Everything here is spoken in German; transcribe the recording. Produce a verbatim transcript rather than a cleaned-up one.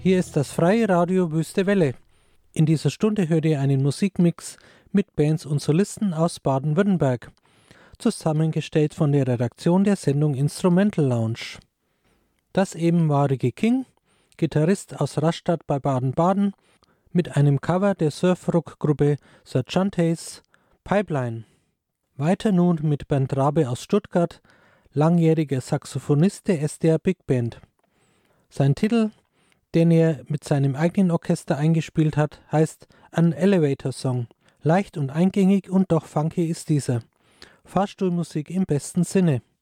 Hier ist das freie Radio Wüste Welle. In dieser Stunde hört ihr einen Musikmix mit Bands und Solisten aus Baden-Württemberg, zusammengestellt von der Redaktion der Sendung Instrumental Lounge. Das eben war Ricky King, Gitarrist aus Rastatt bei Baden-Baden, mit einem Cover der Surf-Rock-Gruppe Sergeantes Pipeline. Weiter nun mit Bernd Rabe aus Stuttgart, langjähriger Saxophonist der S D R Big Band. Sein Titel, den er mit seinem eigenen Orchester eingespielt hat, heißt An Elevator Song. Leicht und eingängig und doch funky ist dieser. Fahrstuhlmusik im besten Sinne.